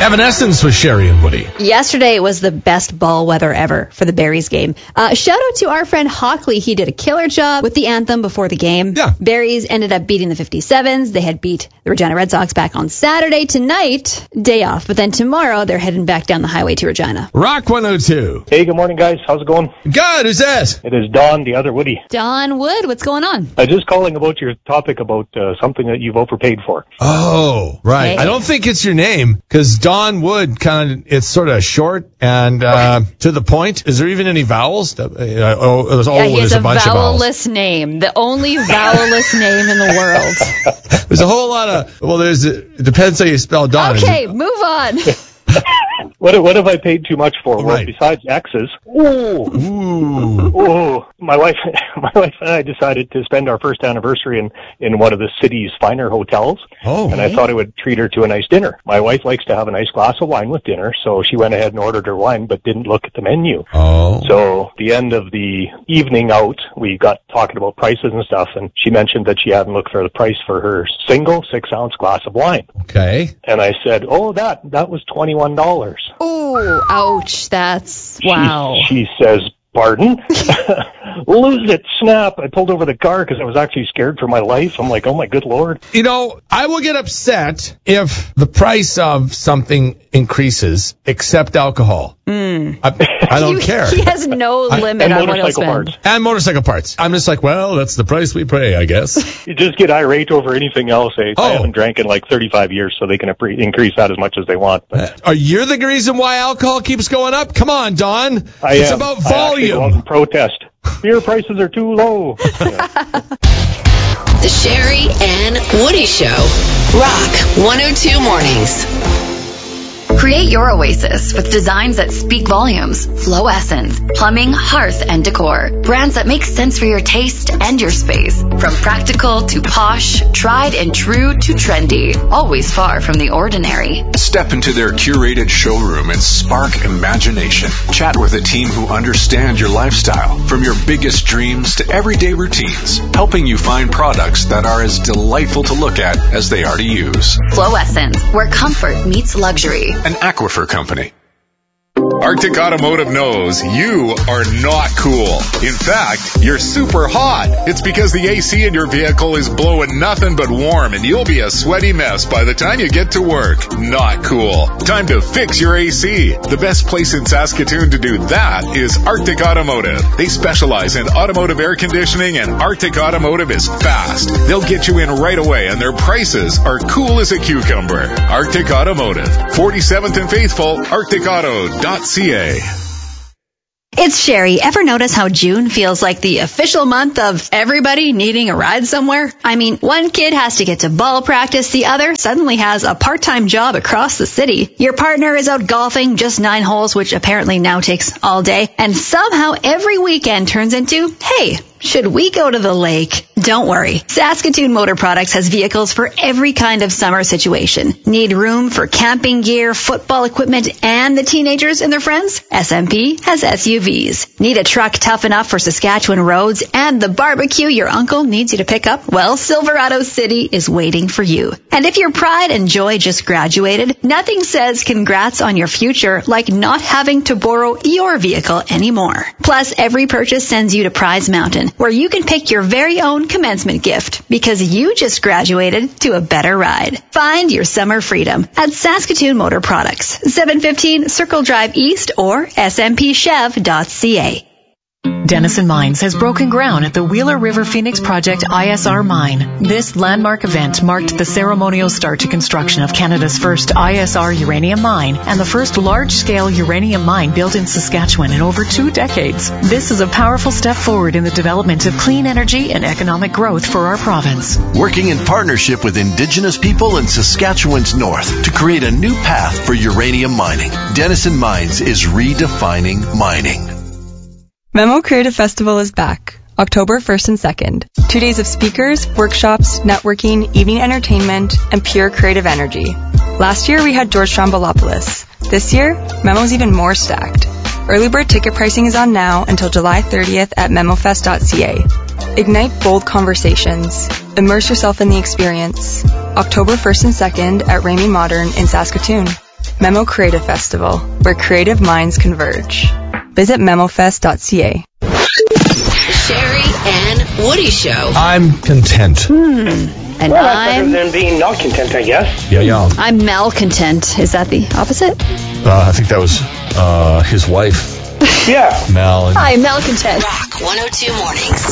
Evanescence with Sherry and Woody. Yesterday was the best ball weather ever for the Berries game. Shout out to our friend Hockley. He did a killer job with the anthem before the game. Yeah. Berries ended up beating the 57s. They had beat the Regina Red Sox back on Saturday. Tonight, day off. But then tomorrow, they're heading back down the highway to Regina. Rock 102. Hey, good morning, guys. How's it going? Good, who's that? It is Don, the other Woody. Don Wood, what's going on? I'm just calling about your topic about something that you've overpaid for. Oh, right. Hey. I don't think it's your name, because Don Wood it's sort of short and to the point. Is there even any vowels? He has a vowelless name. The only vowelless name in the world. There's a whole lot of, it depends how you spell Don. Okay, move on. What have I paid too much for? Well, Right. besides X's, Ooh. my wife and I decided to spend our first anniversary in one of the city's finer hotels. Oh. And I thought I would treat her to a nice dinner. My wife likes to have a nice glass of wine with dinner, so she went ahead and ordered her wine, but didn't look at the menu. Oh. So the end of the evening out, we got talking about prices and stuff, and she mentioned that she hadn't looked for the price for her single 6-ounce glass of wine. Okay. And I said, that was $21. Oh, ouch. That's, wow. She says, pardon? Lose it, snap. I pulled over the car because I was actually scared for my life. I'm like, oh my good Lord. I will get upset if the price of something increases, except alcohol. I don't care. He has no limit on what he'll spend. And motorcycle parts. I'm just like, well, that's the price we pay, I guess. You just get irate over anything else. I haven't drank in like 35 years, so they can increase that as much as they want. But Are you the reason why alcohol keeps going up? Come on, Don. It's about I actually go out volume. and protest. Beer prices are too low. The Sherry and Woody Show. Rock 102 Mornings. Create your oasis with designs that speak volumes. Flow Essence, plumbing, hearth, and decor. Brands that make sense for your taste and your space. From practical to posh, tried and true to trendy. Always far from the ordinary. Step into their curated showroom and spark imagination. Chat with a team who understand your lifestyle, from your biggest dreams to everyday routines, helping you find products that are as delightful to look at as they are to use. Flow Essence, where comfort meets luxury. An Aquifer company. Arctic Automotive knows you are not cool. In fact, you're super hot. It's because the AC in your vehicle is blowing nothing but warm, and you'll be a sweaty mess by the time you get to work. Not cool. Time to fix your AC. The best place in Saskatoon to do that is Arctic Automotive. They specialize in automotive air conditioning, and Arctic Automotive is fast. They'll get you in right away, and their prices are cool as a cucumber. Arctic Automotive, 47th and Faithful, arcticauto.ca. It's Sherry. Ever notice how June feels like the official month of everybody needing a ride somewhere? I mean, one kid has to get to ball practice, the other suddenly has a part-time job across the city. Your partner is out golfing just 9 holes, which apparently now takes all day. And somehow every weekend turns into, hey, should we go to the lake? Don't worry. Saskatoon Motor Products has vehicles for every kind of summer situation. Need room for camping gear, football equipment, and the teenagers and their friends? SMP has SUVs. Need a truck tough enough for Saskatchewan roads and the barbecue your uncle needs you to pick up? Well, Silverado City is waiting for you. And if your pride and joy just graduated, nothing says congrats on your future like not having to borrow your vehicle anymore. Plus, every purchase sends you to Prize Mountain, where you can pick your very own commencement gift because you just graduated to a better ride. Find your summer freedom at Saskatoon Motor Products, 715 Circle Drive East or smpchev.ca. Denison Mines has broken ground at the Wheeler River Phoenix Project ISR mine. This landmark event marked the ceremonial start to construction of Canada's first ISR uranium mine and the first large-scale uranium mine built in Saskatchewan in over 2 decades. This is a powerful step forward in the development of clean energy and economic growth for our province. Working in partnership with Indigenous people in Saskatchewan's north to create a new path for uranium mining. Denison Mines is redefining mining. Memo Creative Festival is back, October 1st and 2nd. 2 days of speakers, workshops, networking, evening entertainment, and pure creative energy. Last year we had George Strombolopoulos. This year, Memo's even more stacked. Early bird ticket pricing is on now until July 30th at memofest.ca. Ignite bold conversations. Immerse yourself in the experience. October 1st and 2nd at Ramey Modern in Saskatoon. Memo Creative Festival, where creative minds converge. Visit memofest.ca. The Sherry and Woody Show. I'm content. And Well, that's better than being not content, I guess. Yeah. I'm malcontent. Is that the opposite? I think that was his wife, Yeah. Mal. I'm malcontent. Rock 102 Mornings.